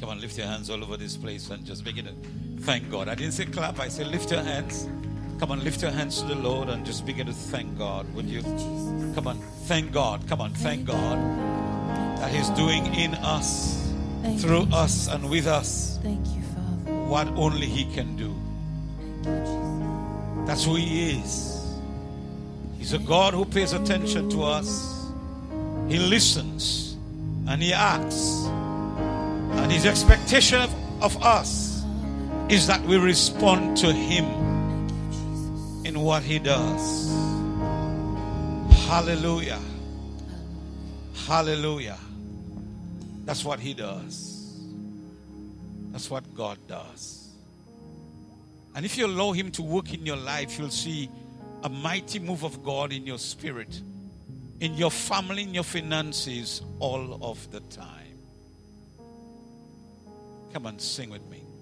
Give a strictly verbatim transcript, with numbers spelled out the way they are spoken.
Come on, lift your hands all over this place and just begin to thank God. I didn't say clap, I said lift your hands. Come on, lift your hands to the Lord and just begin to thank God. Would you? Come on, thank God. Come on, thank God that He's doing in us, Thank through you, us and with us Thank you, Father. what only He can do. That's who He is. He's a God who pays attention to us. He listens and He acts. And His expectation of, of us is that we respond to Him in what He does. Hallelujah. Hallelujah. That's what He does. That's what God does. And if you allow Him to work in your life, you'll see a mighty move of God in your spirit, in your family, in your finances, all of the time. Come on, sing with me.